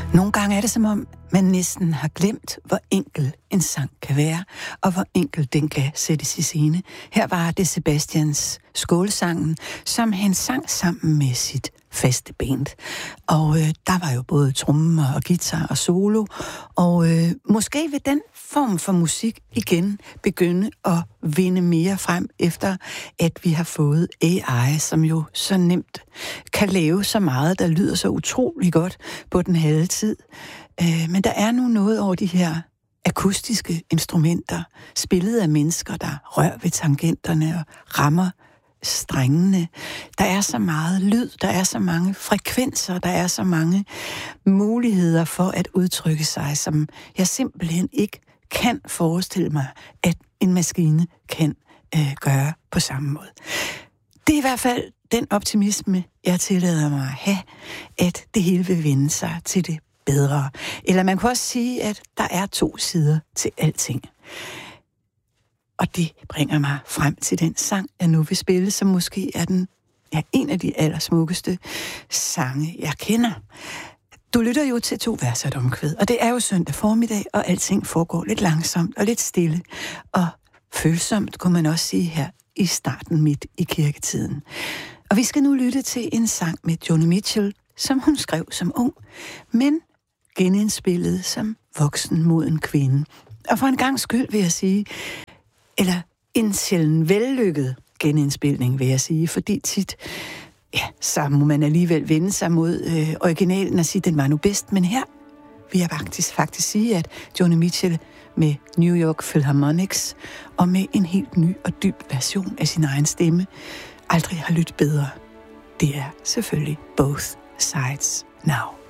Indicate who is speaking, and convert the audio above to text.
Speaker 1: Nogle gange er det som om, man næsten har glemt, hvor enkel en sang kan være, og hvor enkel den kan sættes i scene. Her var det Sebastians Skålsangen, som han sang sammen med sit faste band. Og der var jo både trommer og guitar og solo, og måske vil den form for musik igen begynde at vinde mere frem, efter at vi har fået AI, som jo så nemt kan lave så meget, der lyder så utrolig godt på den halve tid. Men der er nu noget over de her akustiske instrumenter, spillet af mennesker, der rører ved tangenterne og rammer strengene. Der er så meget lyd, der er så mange frekvenser, der er så mange muligheder for at udtrykke sig, som jeg simpelthen ikke kan forestille mig, at en maskine kan gøre på samme måde. Det er i hvert fald den optimisme, jeg tillader mig at have, at det hele vil vende sig til det bedre. Eller man kan også sige, at der er to sider til alting. Og det bringer mig frem til den sang, jeg nu vil spille, som måske er en af de allersmukkeste sange, jeg kender. Du lytter jo til 2 vers og et omkvæd, og det er jo søndag formiddag, og alting foregår lidt langsomt og lidt stille. Og følsomt, kunne man også sige her i starten midt i kirketiden. Og vi skal nu lytte til en sang med Joni Mitchell, som hun skrev som ung, men genindspillet som voksen moden kvinde. Og for en gang skyld vil jeg sige, eller en sjælden vellykket genindspilning, vil jeg sige, fordi tit, ja, så må man alligevel vende sig mod originalen og sige, at den var nu bedst, men her vil jeg faktisk sige, at Joni Mitchell med New York Philharmonics og med en helt ny og dyb version af sin egen stemme aldrig har lyttet bedre. Det er selvfølgelig Both Sides Now.